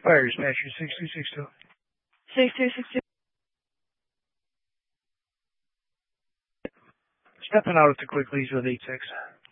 Fire dispatcher 6262. 6262. Stepping out at the quick leads with 86.